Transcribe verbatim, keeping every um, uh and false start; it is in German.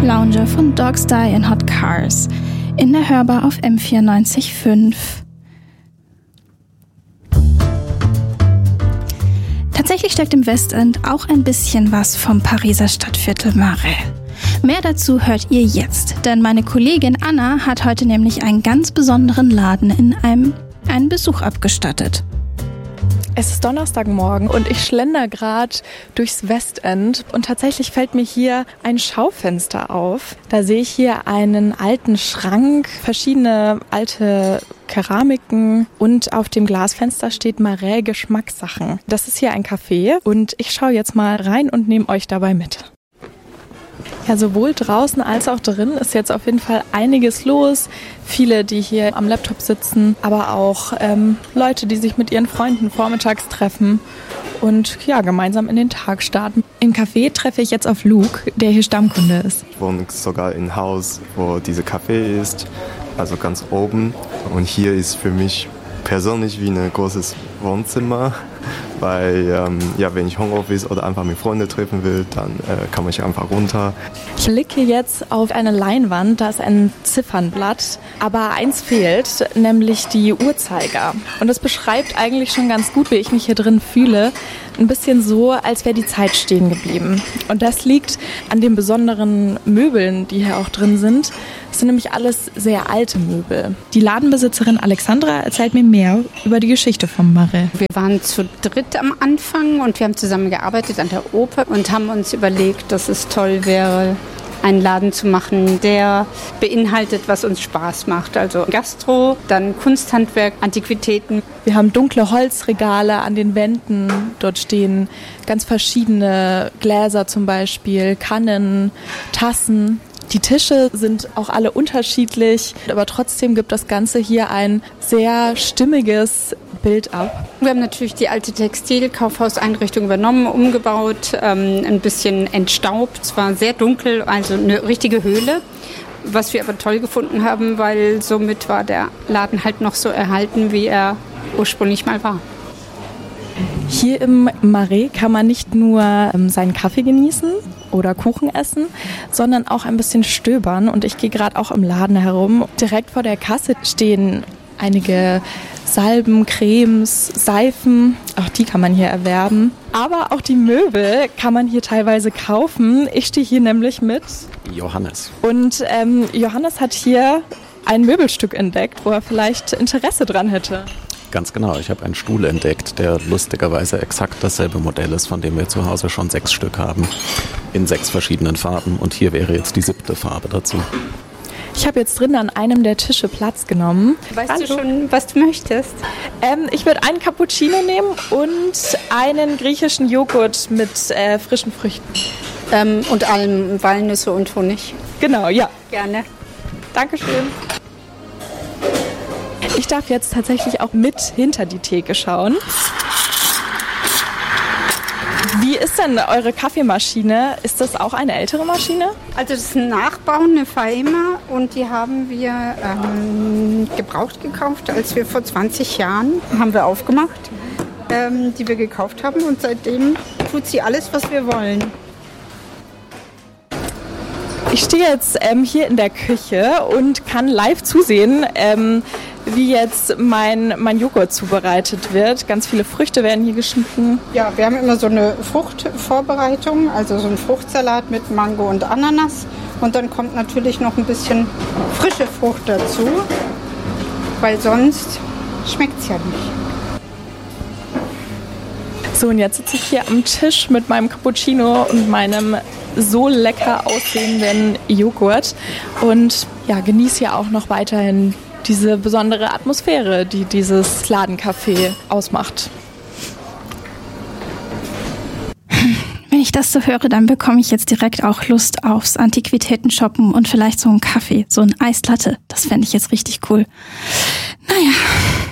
Lounger von Dogs Die in Hot Cars in der Hörbar auf M vierundneunzig Komma fünf. Tatsächlich steckt im Westend auch ein bisschen was vom Pariser Stadtviertel Marais. Mehr dazu hört ihr jetzt, denn meine Kollegin Anna hat heute nämlich einen ganz besonderen Laden in einem einen Besuch abgestattet. Es ist Donnerstagmorgen und ich schlender gerade durchs Westend und tatsächlich fällt mir hier ein Schaufenster auf. Da sehe ich hier einen alten Schrank, verschiedene alte Keramiken und auf dem Glasfenster steht Marais Geschmackssachen. Das ist hier ein Café und ich schaue jetzt mal rein und nehme euch dabei mit. Ja, sowohl draußen als auch drin ist jetzt auf jeden Fall einiges los. Viele, die hier am Laptop sitzen, aber auch ähm, Leute, die sich mit ihren Freunden vormittags treffen und ja, gemeinsam in den Tag starten. Im Café treffe ich jetzt auf Luke, der hier Stammkunde ist. Ich wohne sogar in Haus, wo diese Café ist, also ganz oben. Und hier ist für mich persönlich wie ein großes Wohnzimmer, weil ähm, ja, wenn ich Homeoffice oder einfach mit Freunden treffen will, dann äh, kann man einfach runter. Ich blicke jetzt auf eine Leinwand, da ist ein Ziffernblatt, aber eins fehlt, nämlich die Uhrzeiger. Und das beschreibt eigentlich schon ganz gut, wie ich mich hier drin fühle. Ein bisschen so, als wäre die Zeit stehen geblieben. Und das liegt an den besonderen Möbeln, die hier auch drin sind. Das sind nämlich alles sehr alte Möbel. Die Ladenbesitzerin Alexandra erzählt mir mehr über die Geschichte vom Marais. Wir waren zu dritt am Anfang und wir haben zusammen gearbeitet an der Oper und haben uns überlegt, dass es toll wäre, einen Laden zu machen, der beinhaltet, was uns Spaß macht. Also Gastro, dann Kunsthandwerk, Antiquitäten. Wir haben dunkle Holzregale an den Wänden. Dort stehen ganz verschiedene Gläser zum Beispiel, Kannen, Tassen. Die Tische sind auch alle unterschiedlich, aber trotzdem gibt das Ganze hier ein sehr stimmiges Bild ab. Wir haben natürlich die alte Textil-Kaufhauseinrichtung übernommen, umgebaut, ähm, ein bisschen entstaubt. Es war sehr dunkel, also eine richtige Höhle. Was wir aber toll gefunden haben, weil somit war der Laden halt noch so erhalten, wie er ursprünglich mal war. Hier im Marais kann man nicht nur ähm, seinen Kaffee genießen oder Kuchen essen, sondern auch ein bisschen stöbern. Und ich gehe gerade auch im Laden herum. Direkt vor der Kasse stehen einige Salben, Cremes, Seifen. Auch die kann man hier erwerben. Aber auch die Möbel kann man hier teilweise kaufen. Ich stehe hier nämlich mit Johannes. Und ähm, Johannes hat hier ein Möbelstück entdeckt, wo er vielleicht Interesse dran hätte. Ganz genau, ich habe einen Stuhl entdeckt, der lustigerweise exakt dasselbe Modell ist, von dem wir zu Hause schon sechs Stück haben, in sechs verschiedenen Farben und hier wäre jetzt die siebte Farbe dazu. Ich habe jetzt drin an einem der Tische Platz genommen. Weißt Hallo. Du schon, was du möchtest? Ähm, ich würde einen Cappuccino nehmen und einen griechischen Joghurt mit äh, frischen Früchten. Ähm, und allem Walnüsse und Honig. Genau, ja. Gerne. Dankeschön. Ich darf jetzt tatsächlich auch mit hinter die Theke schauen. Wie ist denn eure Kaffeemaschine? Ist das auch eine ältere Maschine? Also das ist ein Nachbau, eine Faima und die haben wir ähm, gebraucht gekauft, als wir vor zwanzig Jahren haben wir aufgemacht, ähm, die wir gekauft haben und seitdem tut sie alles, was wir wollen. Ich stehe jetzt ähm, hier in der Küche und kann live zusehen, ähm, wie jetzt mein, mein Joghurt zubereitet wird. Ganz viele Früchte werden hier geschnitten. Ja, wir haben immer so eine Fruchtvorbereitung, also so einen Fruchtsalat mit Mango und Ananas. Und dann kommt natürlich noch ein bisschen frische Frucht dazu, weil sonst schmeckt es ja nicht. So, und jetzt sitze ich hier am Tisch mit meinem Cappuccino und meinem so lecker aussehenden Joghurt und ja, genieße ja auch noch weiterhin diese besondere Atmosphäre, die dieses Ladencafé ausmacht. Wenn ich das so höre, dann bekomme ich jetzt direkt auch Lust aufs Antiquitäten-Shoppen und vielleicht so einen Kaffee, so eine Eislatte. Das fände ich jetzt richtig cool. Naja.